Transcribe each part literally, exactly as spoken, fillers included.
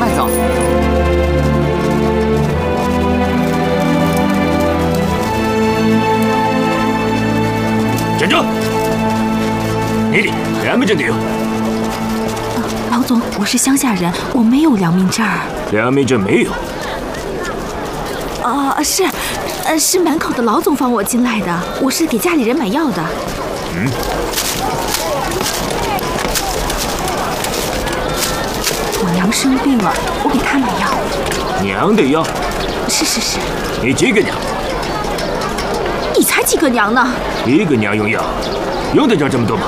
慢走。 站住！你的两命证得有？ 老总，我是乡下人，我没有良民证儿。 良民证没有？ 啊、呃，是，呃，是门口的老总放我进来的，我是给家里人买药的。 嗯。 我娘生病了，我给她买药。 娘的药？ 是是是。 你几个娘？ 你才几个娘呢？ 一个娘用药，用得着这么多吗？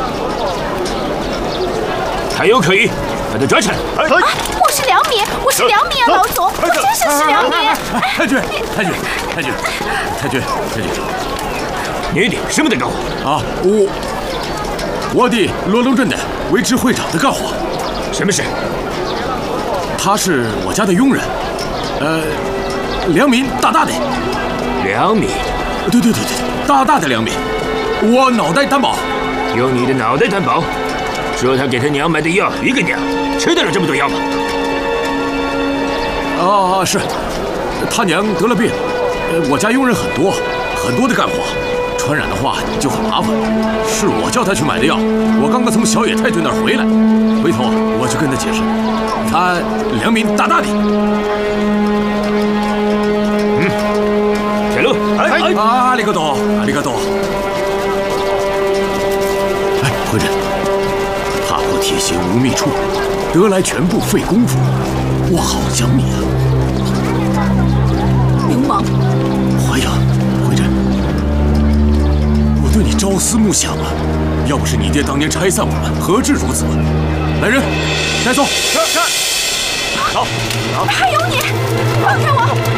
还有可疑，把他抓起来！ 啊！我是良民，我是良民啊，老总，我真是是良民。 太君，太君，太君，太君，太君， 你的什么的干活啊？我我的罗龙镇的维持会长的干活。 什么事？ 他是我家的佣人，呃，良民大大的。 良民？ 对对对对，大大的良民。我脑袋担保。 用你的脑袋担保？说他给他娘买的药，一个娘吃得了这么多药吗？ 啊，是，他娘得了病，我家佣人很多，很多的干活，传染的话就很麻烦。是我叫他去买的药，我刚刚从小野太君那儿回来，回头我就跟他解释，他良民大大的。 嗯，铁路， 哎哎，阿里嘎多，阿里嘎多。哎，回人。铁鞋无觅处，得来全不费功夫。我好想你啊！ 流氓！ 怀阳，回人，我对你朝思暮想啊！要不是你爹当年拆散我们，何至如此？来人，带走！ 是是。走，走。 还有你，放开我！